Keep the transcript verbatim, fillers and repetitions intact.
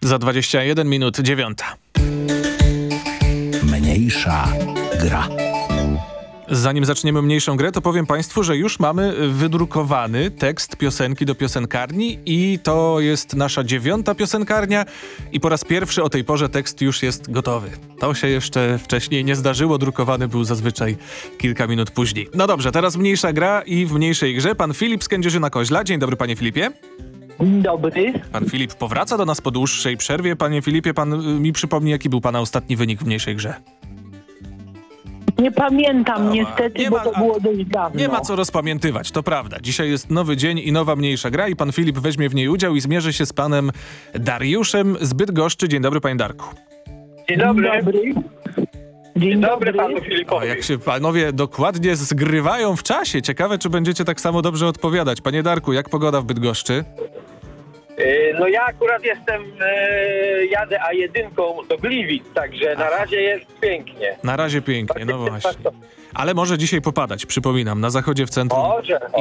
Za dwadzieścia jeden minut dziewiąta. Mniejsza gra. Zanim zaczniemy mniejszą grę, to powiem Państwu, że już mamy wydrukowany tekst piosenki do piosenkarni i to jest nasza dziewiąta piosenkarnia i po raz pierwszy o tej porze tekst już jest gotowy. To się jeszcze wcześniej nie zdarzyło, drukowany był zazwyczaj kilka minut później. No dobrze, teraz mniejsza gra i w mniejszej grze pan Filip z Kędzierzyna-Koźla. Dzień dobry, panie Filipie. Dzień dobry. Pan Filip powraca do nas po dłuższej przerwie. Panie Filipie, pan y, mi przypomni, jaki był pana ostatni wynik w mniejszej grze. Nie pamiętam niestety, nie bo ma- to było dość dawno. Nie ma co rozpamiętywać, to prawda. Dzisiaj jest nowy dzień i nowa mniejsza gra i pan Filip weźmie w niej udział i zmierzy się z panem Dariuszem z Bydgoszczy. Dzień dobry, panie Darku. Dzień dobry. Dzień dobry. Dzień Dzień dobry dobry. panu A Filipowi. jak się panowie dokładnie zgrywają w czasie. Ciekawe, czy będziecie tak samo dobrze odpowiadać. Panie Darku, jak pogoda w Bydgoszczy? Yy, No ja akurat jestem, yy, jadę A jeden do Gliwic, także na razie jest pięknie. Na razie pięknie, no właśnie. Ale może dzisiaj popadać, przypominam, na zachodzie w centrum. Może,